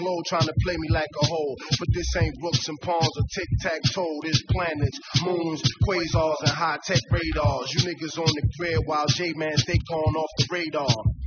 globe trying to play me like a hoe. But this ain't Brooks and Pawns or tic-tac-toe. There's planets, moons, quasars, and high-tech radars. You niggas on the grid while J-Man stay gone off the radar.